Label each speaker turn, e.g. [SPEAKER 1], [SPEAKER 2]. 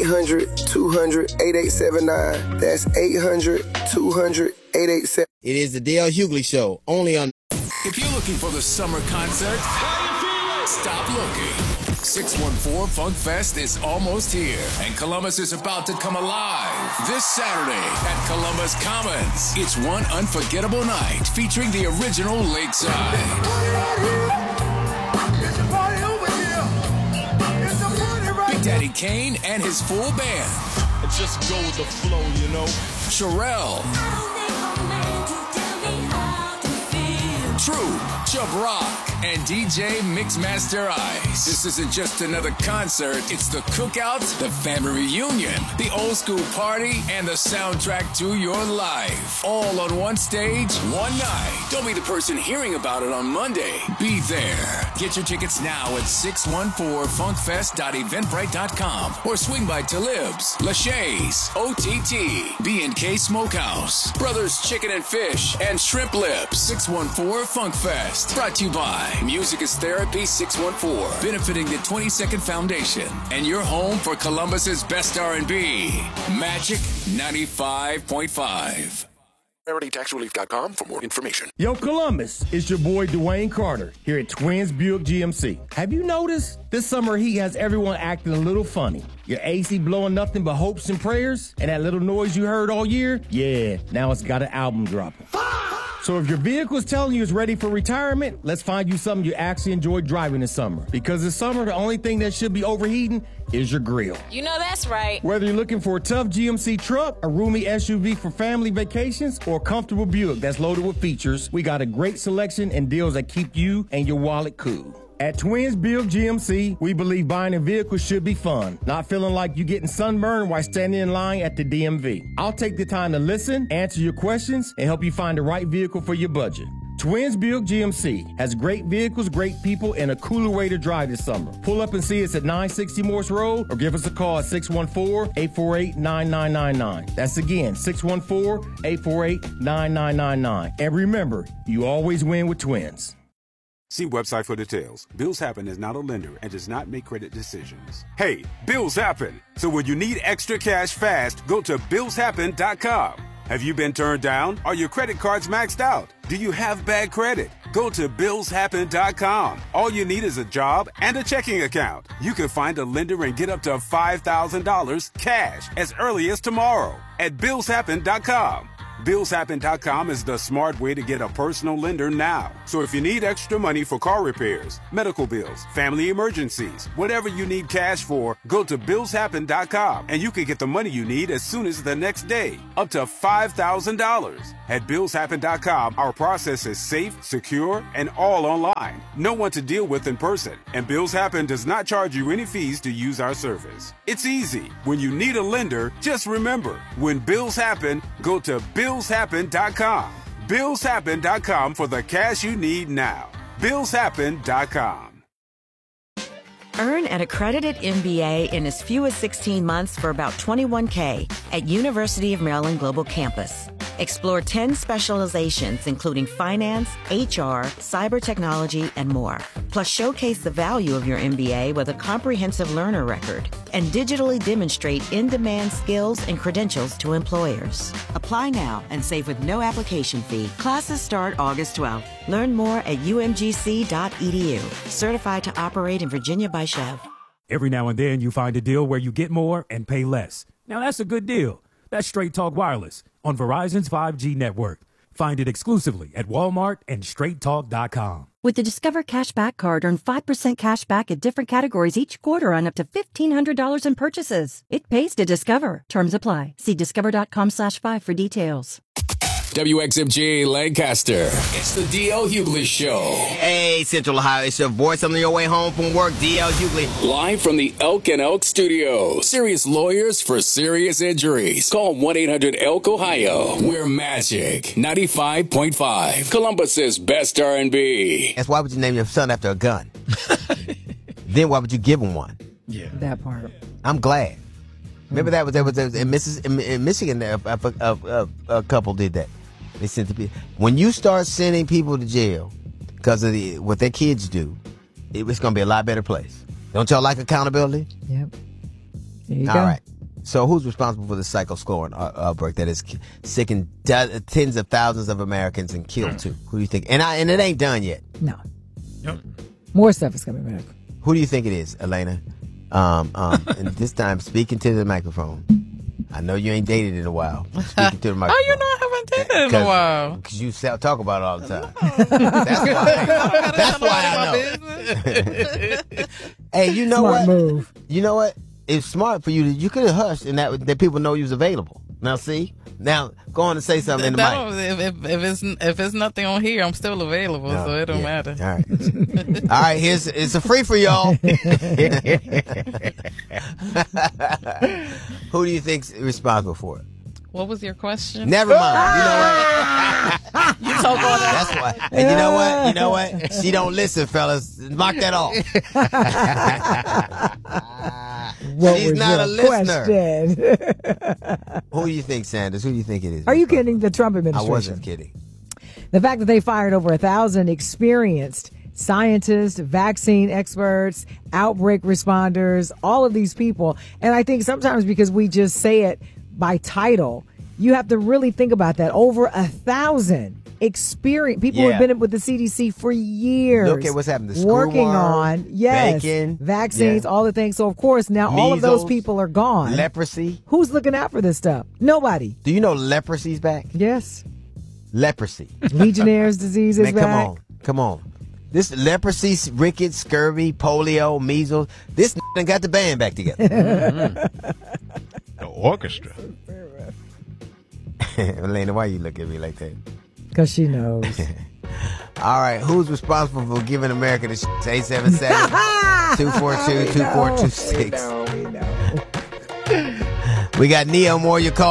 [SPEAKER 1] 800-200-8879. That's 800-200-8879.
[SPEAKER 2] It is the Dale Hughley Show, only on...
[SPEAKER 3] If you're looking for the summer concert, stop looking. 614 Funk Fest is almost here, and Columbus is about to come alive. This Saturday at Columbus Commons, it's one unforgettable night featuring the original Lakeside. Big Daddy Kane and his full band.
[SPEAKER 4] Just go with the flow, you know.
[SPEAKER 3] Sherelle. True, Chubb Rock, and DJ Mixmaster Ice. This isn't just another concert. It's the cookout, the family reunion, the old school party, and the soundtrack to your life. All on one stage, one night. Don't be the person hearing about it on Monday. Be there. Get your tickets now at 614funkfest.eventbrite.com or swing by Talib's, Lachey's, OTT, B&K Smokehouse, Brothers Chicken and Fish, and Shrimp Lips. 614 Funk Fest. Brought to you by Music is Therapy 614, benefiting the 22nd Foundation, and your home for Columbus's best R&B. Magic 95.5.
[SPEAKER 5] PrimarityTaxRelief.com for more information.
[SPEAKER 4] Yo, Columbus, it's your boy Dwayne Carter here at Twins Buick GMC. Have you noticed this summer heat has everyone acting a little funny? Your AC blowing nothing but hopes and prayers, and that little noise you heard all year? Yeah, now it's got an album dropping. So if your vehicle's telling you it's ready for retirement, let's find you something you actually enjoy driving this summer. Because this summer, the only thing that should be overheating is your grill.
[SPEAKER 6] You know that's right.
[SPEAKER 4] Whether you're looking for a tough GMC truck, a roomy SUV for family vacations, or a comfortable Buick that's loaded with features, we got a great selection and deals that keep you and your wallet cool. At Twins Buick GMC, we believe buying a vehicle should be fun, not feeling like you're getting sunburned while standing in line at the DMV. I'll take the time to listen, answer your questions, and help you find the right vehicle for your budget. Twins Buick GMC has great vehicles, great people, and a cooler way to drive this summer. Pull up and see us at 960 Morse Road or give us a call at 614-848-9999. That's again, 614-848-9999. And remember, you always win with Twins.
[SPEAKER 7] See website for details. Bills Happen is not a lender and does not make credit decisions. Hey, bills happen. So when you need extra cash fast, go to BillsHappen.com. Have you been turned down? Are your credit cards maxed out? Do you have bad credit? Go to BillsHappen.com. All you need is a job and a checking account. You can find a lender and get up to $5,000 cash as early as tomorrow at BillsHappen.com. BillsHappen.com is the smart way to get a personal lender now. So if you need extra money for car repairs, medical bills, family emergencies, whatever you need cash for, go to BillsHappen.com and you can get the money you need as soon as the next day, up to $5,000. At BillsHappen.com, our process is safe, secure, and all online. No one to deal with in person. And Bills Happen does not charge you any fees to use our service. It's easy. When you need a lender, just remember, when bills happen, go to BillsHappen.com. BillsHappen.com for the cash you need now. BillsHappen.com.
[SPEAKER 8] Earn an accredited MBA in as few as 16 months for about $21K at University of Maryland Global Campus. Explore 10 specializations, including finance, HR, cyber technology, and more. Plus, showcase the value of your MBA with a comprehensive learner record and digitally demonstrate in-demand skills and credentials to employers. Apply now and save with no application fee. Classes start August 12th. Learn more at umgc.edu. Certified to operate in Virginia by Chev.
[SPEAKER 9] Every now and then you find a deal where you get more and pay less. Now that's a good deal. That's Straight Talk Wireless on Verizon's 5G network. Find it exclusively at Walmart and StraightTalk.com.
[SPEAKER 10] With the Discover Cashback Card, earn 5% cash back at different categories each quarter on up to $1,500 in purchases. It pays to Discover. Terms apply. See discover.com/5 for details.
[SPEAKER 3] WXMG Lancaster. It's the D.L. Hughley Show.
[SPEAKER 2] Hey, Central Ohio, it's your voice on your way home from work, D.L. Hughley.
[SPEAKER 3] Live from the Elk and Elk Studios. Serious lawyers for serious injuries. Call 1-800-ELK Ohio. We're Magic 95.5. Columbus's best R&B.
[SPEAKER 2] That's why would you name your son after a gun? Then why would you give him one?
[SPEAKER 11] Yeah,
[SPEAKER 10] that part.
[SPEAKER 2] I'm glad. Remember that was in Michigan. A couple did that. They sent the people. When you start sending people to jail because of what their kids do, it's going to be a lot better place. Don't y'all like accountability?
[SPEAKER 10] Yep. There you
[SPEAKER 2] All
[SPEAKER 10] go.
[SPEAKER 2] right. So who's responsible for the cyclosporin outbreak that is sicking tens of thousands of Americans and killed two? Who do you think? And it ain't done yet.
[SPEAKER 6] No. More stuff is coming back.
[SPEAKER 2] Who do you think it is, Elena? And this time, speaking to the microphone. I know you ain't dated in a while. Speaking to the microphone.
[SPEAKER 11] Oh, you know I haven't dated in a while.
[SPEAKER 2] Because you talk about it all the time. That's why I know. Hey, you know
[SPEAKER 6] Smart
[SPEAKER 2] what?
[SPEAKER 6] move.
[SPEAKER 2] You know what? It's smart for you. You could have hushed and that people know you was available. Now, see? Now, go on and say something in the mic.
[SPEAKER 11] If it's nothing on here, I'm still available, so it don't matter.
[SPEAKER 2] All right. All right, it's a free for y'all. Who do you think's responsible for it?
[SPEAKER 11] What was your question?
[SPEAKER 2] Never mind. You know what?
[SPEAKER 11] You talk all that.
[SPEAKER 2] That's why. And you know what? You know what? She don't listen, fellas. Mark that off. She's not a listener. Who do you think, Sanders? Who do you think it is?
[SPEAKER 6] Are you kidding? The Trump administration.
[SPEAKER 2] I wasn't kidding.
[SPEAKER 6] The fact that they fired over 1,000 experienced scientists, vaccine experts, outbreak responders, all of these people. And I think sometimes because we just say it by title, you have to really think about that. Over 1,000 experienced people who have been with the CDC for years.
[SPEAKER 2] Look at what's happened. The
[SPEAKER 6] working on
[SPEAKER 2] bacon,
[SPEAKER 6] vaccines, all the things. So of course now all of those people are gone.
[SPEAKER 2] Leprosy.
[SPEAKER 6] Who's looking out for this stuff? Nobody.
[SPEAKER 2] Do you know leprosy's back?
[SPEAKER 6] Yes.
[SPEAKER 2] Leprosy.
[SPEAKER 6] Legionnaire's disease is back.
[SPEAKER 2] Come on. This leprosy, rickets, scurvy, polio, measles. This done got the band back together.
[SPEAKER 12] The orchestra.
[SPEAKER 2] Elena, why you look at me like that?
[SPEAKER 6] Because she knows.
[SPEAKER 2] All right, who's responsible for giving America the 877-242-2426?
[SPEAKER 6] We know.
[SPEAKER 2] We got Neo Moore, your call.